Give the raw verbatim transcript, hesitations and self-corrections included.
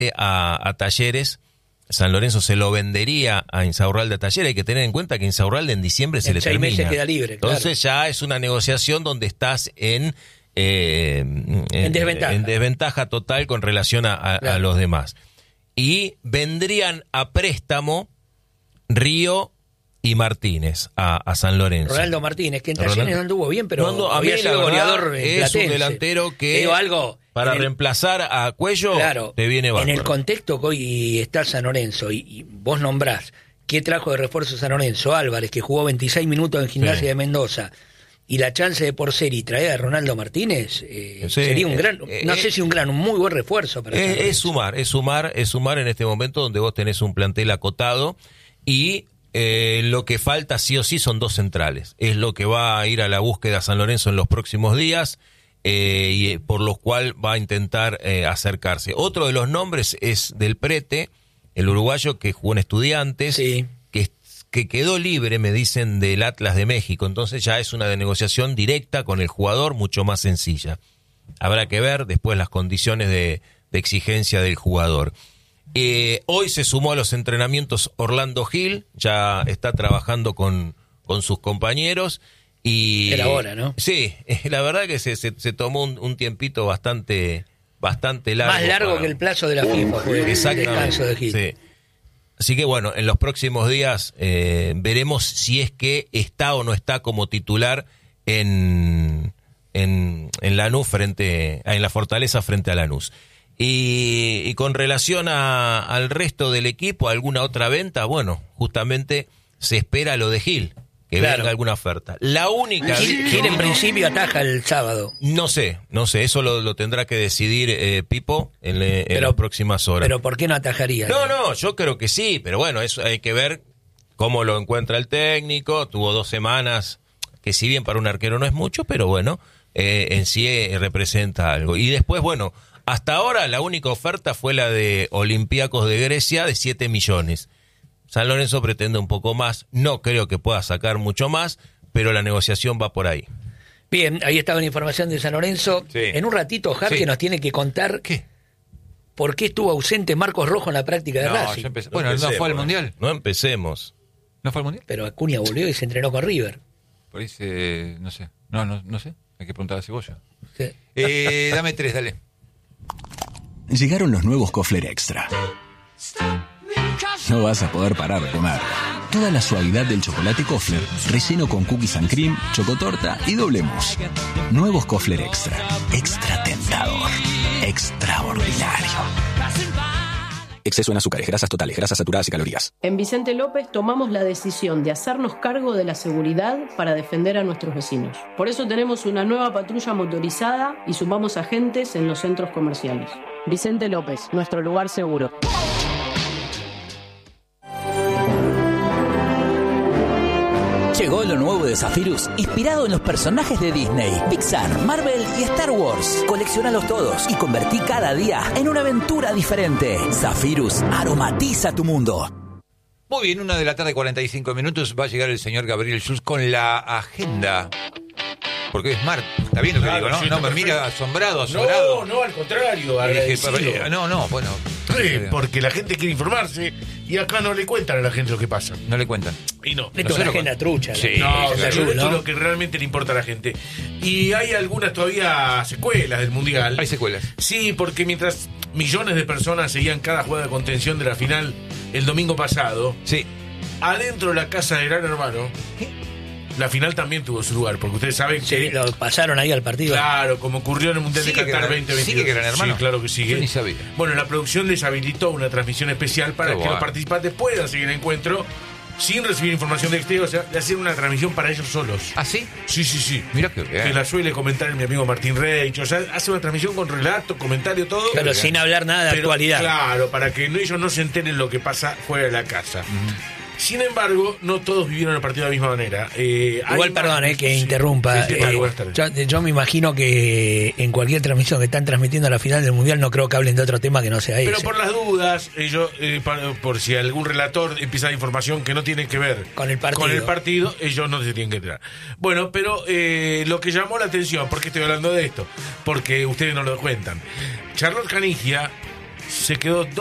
a, a Talleres. San Lorenzo se lo vendería a Insaurralde a Talleres. Hay que tener en cuenta que Insaurralde en diciembre se en le seis termina. meses queda libre, claro. Entonces ya es una negociación donde estás en, eh, en, en, desventaja. en desventaja total con relación a, a, claro. a los demás. Y vendrían a préstamo Río y Martínez a, a San Lorenzo. Ronaldo Martínez, que en Talleres no anduvo bien, pero no, había sido goleador en es Platense. Un delantero que digo algo para el, reemplazar a Cuello claro, te viene bárbaro. En el contexto que hoy está San Lorenzo y, y vos nombrás qué trajo de refuerzo San Lorenzo, Álvarez, que jugó veintiséis minutos en Gimnasia sí. de Mendoza, y la chance de por ser y traer a Ronaldo Martínez, eh, sí, sería un gran, eh, no eh, sé si un gran, un muy buen refuerzo para es, es sumar, es sumar, es sumar en este momento donde vos tenés un plantel acotado y eh, lo que falta sí o sí son dos centrales. Es lo que va a ir a la búsqueda San Lorenzo en los próximos días. Eh, y por lo cual va a intentar eh, acercarse. Otro de los nombres es del Prete, el uruguayo que jugó en Estudiantes, sí. que, que quedó libre, me dicen, del Atlas de México. Entonces ya es una de negociación directa con el jugador, mucho más sencilla. Habrá que ver después las condiciones de, de exigencia del jugador. Eh, hoy se sumó a los entrenamientos Orlando Gil, ya está trabajando con, con sus compañeros. Y era hora, ¿no? Sí, la verdad que se, se, se tomó un, un tiempito bastante bastante largo. Más largo para... que el plazo de la FIFA. Fue exactamente. De Gil. Sí. Así que bueno, en los próximos días eh, veremos si es que está o no está como titular en, en, en Lanús frente, en la Fortaleza frente a Lanús. Y, y con relación a, al resto del equipo, alguna otra venta, bueno, justamente se espera lo de Gil. Que claro. venga alguna oferta. La única... Gil, Gil en principio ataja el sábado. No sé, no sé. Eso lo, lo tendrá que decidir eh, Pipo en, en pero, las próximas horas. Pero ¿por qué no atajaría? No, no, yo creo que sí. Pero bueno, eso hay que ver cómo lo encuentra el técnico. Tuvo dos semanas, que si bien para un arquero no es mucho, pero bueno, eh, en sí eh, representa algo. Y después, bueno, hasta ahora la única oferta fue la de Olympiacos de Grecia de siete millones. San Lorenzo pretende un poco más, no creo que pueda sacar mucho más, pero la negociación va por ahí. Bien, ahí estaba la información de San Lorenzo. Sí. En un ratito, Jarque sí. nos tiene que contar ¿Qué? por qué estuvo ausente Marcos Rojo en la práctica de no, Racing. No bueno, no fue al Mundial. No empecemos. ¿No fue al Mundial? Pero Acuña volvió y se entrenó con River. Por ahí se... no sé. No, no, no sé. Hay que preguntar a Cebolla. Sí. Eh, dame tres, dale. Llegaron los nuevos Kofler Extra. No vas a poder parar de comer. Toda la suavidad del chocolate Kofler, relleno con cookies and cream, chocotorta y doble mousse. Nuevos Kofler Extra. Extra tentador. Extraordinario. Exceso en azúcares, grasas totales, grasas saturadas y calorías. En Vicente López tomamos la decisión de hacernos cargo de la seguridad para defender a nuestros vecinos. Por eso tenemos una nueva patrulla motorizada y sumamos agentes en los centros comerciales. Vicente López, nuestro lugar seguro. Llegó lo nuevo de Zephyrus, inspirado en los personajes de Disney, Pixar, Marvel y Star Wars. Colecciónalos todos y convertí cada día en una aventura diferente. Zephyrus, aromatiza tu mundo. Muy bien, una de la tarde, cuarenta y cinco minutos, va a llegar el señor Gabriel Schulz con la agenda. Porque es Mark, está bien lo que claro, digo, ¿no? Sí, no, me mira asombrado, asombrado. No, no, al contrario, dije, no, no, bueno. Sí, porque la gente quiere informarse y acá no le cuentan a la gente lo que pasa. No le cuentan. Y no. Esto es una agenda trucha. Sí, no, o sea, esto es lo que realmente le importa a la gente. Y hay algunas todavía secuelas del Mundial. Hay secuelas. Sí, porque mientras millones de personas seguían cada jugada de contención de la final el domingo pasado, sí, adentro de la casa de Gran Hermano, ¿qué? La final también tuvo su lugar, porque ustedes saben sí, que... lo pasaron ahí al partido. Claro, como ocurrió en el Mundial de Qatar veinte veintidós. ¿Sigue Gran Hermano? Sí, claro que sigue. Yo ni sabía. Bueno, la producción les habilitó una transmisión especial para Qué que bueno. los participantes puedan seguir el encuentro sin recibir información de exterior, o sea, de hacer una transmisión para ellos solos. ¿Ah, sí? Sí, sí, sí. Mira qué bien. Que la suele comentar mi amigo Martín Reich, o sea, hace una transmisión con relato, comentario, todo. Pero sin hablar nada de Pero, actualidad. Claro, para que ellos no se enteren lo que pasa fuera de la casa. Mm. Sin embargo, no todos vivieron el partido de la misma manera. Eh, Igual, perdón, eh, que sí, interrumpa. Sí, sí, eh, yo, yo me imagino que en cualquier transmisión que están transmitiendo a la final del Mundial no creo que hablen de otro tema que no sea ese. Pero por las dudas, ellos, eh, por, por si algún relator empieza a dar información que no tiene que ver con el partido, con el partido ellos no se tienen que enterar. Bueno, pero eh, lo que llamó la atención, ¿por qué estoy hablando de esto? Porque ustedes no lo cuentan. Charlotte Canigia se quedó